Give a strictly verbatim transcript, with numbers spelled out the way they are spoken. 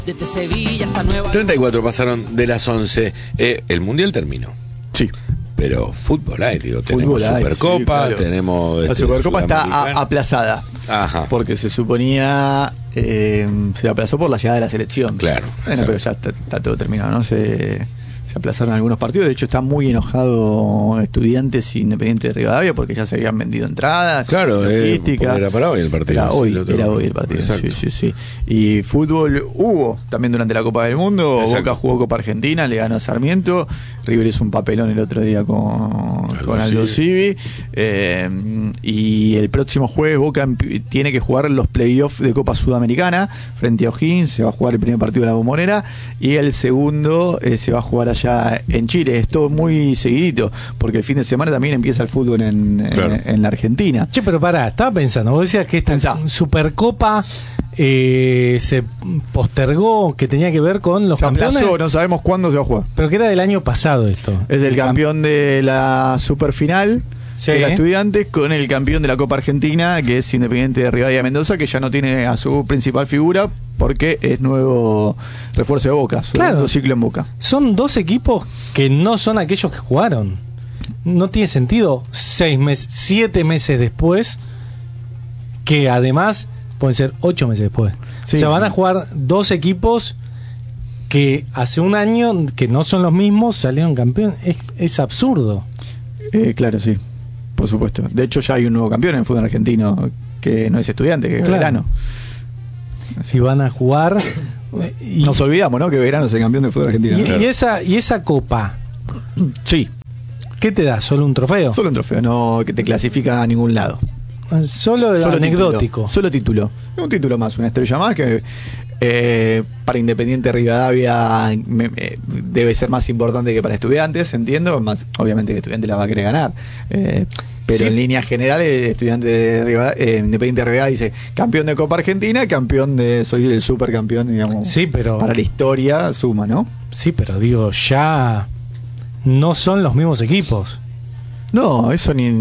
Desde Sevilla hasta Nueva York. treinta y cuatro pasaron de las once. Eh, el Mundial terminó. Sí. Pero fútbol hay, digo, Fútbol tenemos hay, Supercopa, sí, claro. tenemos... La este, Supercopa está a- Sudamericana. aplazada. Ajá. Porque se suponía. Eh, se aplazó por la llegada de la selección. Claro, Bueno, exacto. pero ya está, está todo terminado, ¿no? Se, se aplazaron algunos partidos. De hecho, está muy enojado Estudiantes Independiente de Rivadavia porque ya se habían vendido entradas. Claro, eh, logística. porque era para hoy el partido. Era sí, hoy, el otro- era hoy el partido. Exacto. Sí, sí, sí. Y fútbol hubo también durante la Copa del Mundo. Exacto. Boca jugó Copa Argentina, le ganó a Sarmiento. River hizo un papelón el otro día con, con Aldo Civi. Eh, y el próximo jueves Boca emp- tiene que jugar los playoffs de Copa Sudamericana frente a O'Higgins. Se va a jugar el primer partido de la Bombonera y el segundo eh, se va a jugar allá en Chile. Es todo muy seguidito porque el fin de semana también empieza el fútbol en, en- Claro. en la Argentina. Che, pero pará, estaba pensando, vos decías que esta Pensá. Supercopa eh, se postergó, que tenía que ver con los Se campeones, aplazó, no sabemos cuándo se va a jugar. pero que era del año pasado esto. Es el campeón de la superfinal, Sí. que era Estudiantes, con el campeón de la Copa Argentina, que es Independiente de Rivadavia Mendoza, que ya no tiene a su principal figura porque es nuevo refuerzo de Boca, su Claro. segundo ciclo en Boca. Son dos equipos que no son aquellos que jugaron. No tiene sentido seis meses, siete meses después, que además pueden ser ocho meses después. Sí. O sea, van a jugar dos equipos que hace un año, que no son los mismos, salieron campeón. Es, es absurdo. Eh, claro, sí, por supuesto. De hecho, ya hay un nuevo campeón en el fútbol argentino que no es Estudiante, que es Claro. Belgrano. Si van a jugar. Y, Nos olvidamos, ¿no? Que Belgrano es el campeón del fútbol argentino. y- Claro. y esa, y esa copa, Sí, ¿qué te da? ¿Solo un trofeo? solo un trofeo, no que te clasifica a ningún lado. Solo, Solo anecdótico. Título, solo título. Un título más, una estrella más que eh, para Independiente Rivadavia me- me- debe ser más importante que para Estudiantes, entiendo. Más, obviamente que Estudiantes la va a querer ganar. Eh, pero Sí. en líneas generales, Estudiante de Rivadavia, eh, Independiente Rivadavia dice campeón de Copa Argentina, campeón de. Soy el supercampeón, digamos. Sí, pero. Para la historia suma, ¿no? Sí, pero digo, ya no son los mismos equipos. No, eso ni.